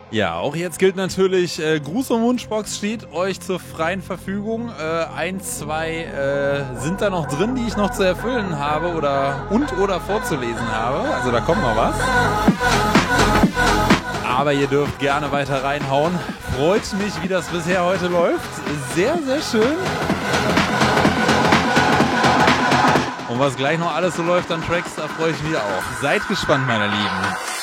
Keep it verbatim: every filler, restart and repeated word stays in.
Ja, auch jetzt gilt natürlich, äh, Gruß- und Wunschbox steht euch zur freien Verfügung. Äh, ein, zwei äh, sind da noch drin, die ich noch zu erfüllen habe oder und oder vorzulesen habe. Also da kommt noch was. Aber ihr dürft gerne weiter reinhauen. Freut mich, wie das bisher heute läuft. Sehr, sehr schön. Und was gleich noch alles so läuft an Tracks, da freue ich mich auch. Seid gespannt, meine Lieben.